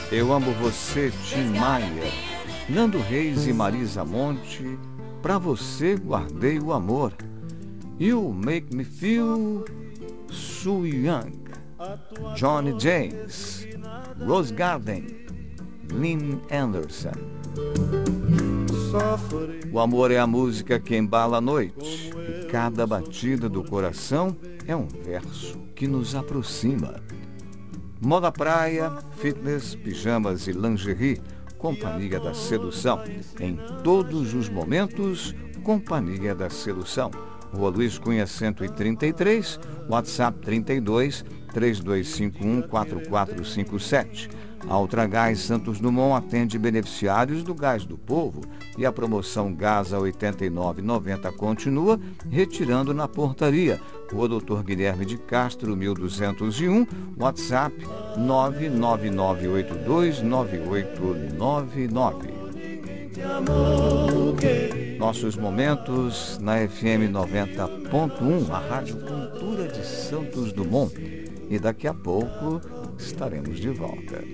Eu Amo Você, Tim Maia, Nando Reis e Marisa Monte, Pra Você Guardei o Amor. You Make Me Feel So Young, Johnny James, Rose Garden, Lynn Anderson. O amor é a música que embala a noite, e cada batida do coração é um verso que nos aproxima. Moda praia, fitness, pijamas e lingerie, companhia da sedução. Em todos os momentos, companhia da sedução. Rua Luiz Cunha 133, WhatsApp 32 3251 4457. A Ultragás Santos Dumont atende beneficiários do Gás do Povo e a promoção Gás a R$ 89,90 continua, retirando na portaria. Rua Doutor Guilherme de Castro, 1201, WhatsApp 999829899. Nossos momentos na FM 90.1, a Rádio Cultura de Santos Dumont. E daqui a pouco estaremos de volta.